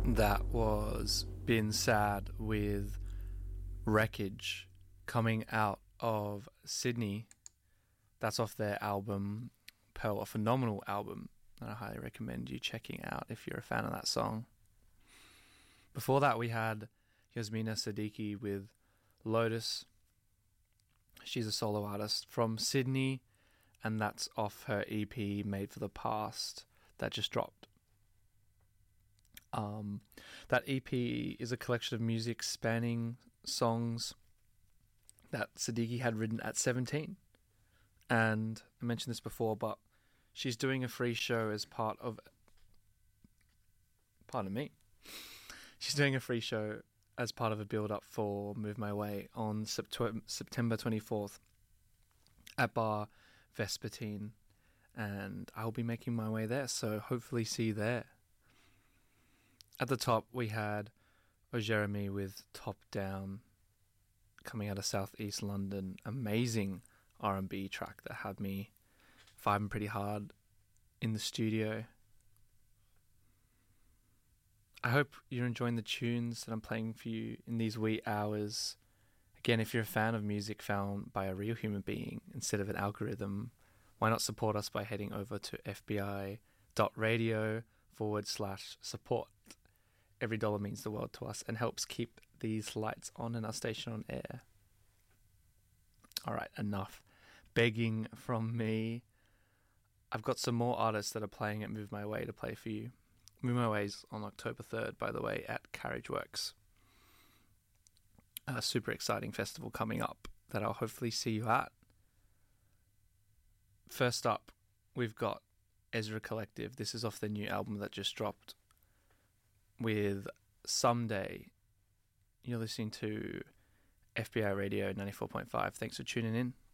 That was Been Sad with Wreckage, coming out of Sydney. That's off their album Pearl, a phenomenal album that I highly recommend you checking out if you're a fan of that song. Before that we had Yasmina Siddiqui with Lotus. She's a solo artist from Sydney, and that's off her EP Made for the Past that just dropped. That EP is a collection of music spanning songs that Siddiqui had written at 17. And I mentioned this before, but she's doing a free show as part of... Pardon me. She's doing a free show as part of a build-up for Move My Way on September 24th at Bar Vespertine. And I'll be making my way there, so hopefully see you there. At the top, we had O'Jeremy with Top Down, coming out of Southeast London. Amazing R&B track that had me vibing pretty hard in the studio. I hope you're enjoying the tunes that I'm playing for you in these wee hours. Again, if you're a fan of music found by a real human being instead of an algorithm, why not support us by heading over to fbi.radio/support. Every dollar means the world to us and helps keep these lights on and our station on air. Alright, enough begging from me. I've got some more artists that are playing at Move My Way to play for you. Move My Way's on October 3rd, by the way, at Carriageworks. A super exciting festival coming up that I'll hopefully see you at. First up, we've got Ezra Collective. This is off their new album that just dropped with Someday. You're listening to FBI Radio 94.5. Thanks for tuning in.